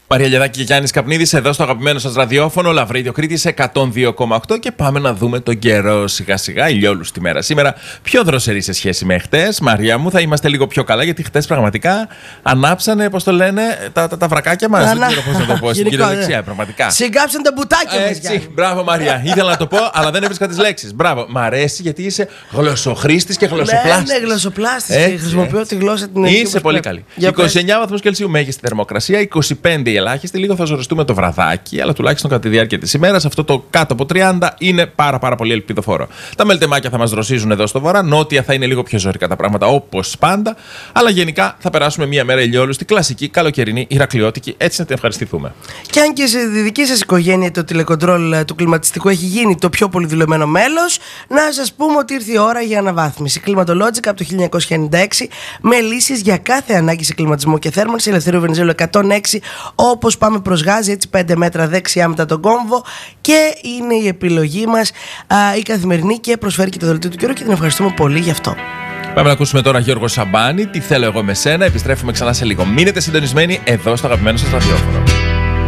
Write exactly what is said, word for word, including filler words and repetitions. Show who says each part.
Speaker 1: Μαρία Λιαδάκη και Γιάννης Καπνίδης εδώ στο αγαπημένο σας ραδιόφωνο Λαβρίδιο Κρήτης εκατόν δύο κόμμα οκτώ και πάμε να δούμε τον καιρό σιγά σιγά. Ηλιόλους τη μέρα σήμερα. Πιο δροσερή σε σχέση με χτες. Μαρία μου, θα είμαστε λίγο πιο καλά γιατί χτες πραγματικά ανάψανε, πώς το λένε, τα, τα, τα βρακάκια μας. Δεν ξέρω πώς να το πω στην κυριολεξία, πραγματικά.
Speaker 2: Συγκάψαν τα μπουτάκια μας.
Speaker 1: Έτσι, μπράβο Μαρία. Ήθελα να το πω, αλλά δεν έβρισκα τις λέξεις. Μπράβο. Μ' αρέσει γιατί είσαι γλωσσοχρήστης και γλωσσοπλάστης.
Speaker 2: Ναι, γλωσσοπλάστης. Χρησιμοποιώ τη γλώσσα την ελληνική.
Speaker 1: Είσαι πολύ καλή. είκοσι εννιά βαθμούς Κελσίου μέγιστη θερμοκρασία, είκοσι πέντε η ελάχιστη. Λίγο θα ζοριστούμε το βραδάκι, αλλά τουλάχιστον κατά τη διάρκεια της ημέρας αυτό το κάτω από τριάντα είναι πάρα, πάρα πολύ ελπιδοφόρο. Τα μελτεμάκια θα μας δροσίζουν εδώ στο βορρά. Νότια θα είναι λίγο πιο ζωρικά τα πράγματα όπως πάντα. Αλλά γενικά θα περάσουμε μια μέρα ηλιόλουστη, κλασική, καλοκαιρινή, ηρακλειώτικη. Έτσι να την ευχαριστηθούμε.
Speaker 2: Και αν και σε δική σας οικογένεια το τηλεκοντρόλ του κλιματιστικού έχει γίνει το πιο πολύ δουλεμένο μέλος, να σας πούμε ότι ήρθε η ώρα για αναβάθμιση. Climatologic από το χίλια εννιακόσια ενενήντα έξι με λύσεις για κάθε ανάγκη σε κλιματισμό και θέρμανση. Ελευθερίου Βενιζέλου εκατόν έξι, όπως πάμε προς Γάζι, έτσι πέντε μέτρα δεξιά μετά τον κόμβο. Και είναι η επιλογή μας α, η καθημερινή και προσφέρει και το δελτίο του καιρού και την ευχαριστούμε πολύ γι' αυτό.
Speaker 1: Πάμε να ακούσουμε τώρα Γιώργο Σαμπάνη. Τι θέλω εγώ με σένα. Επιστρέφουμε ξανά σε λίγο. Μείνετε συντονισμένοι εδώ στο αγαπημένο σας ραδιόφωνο.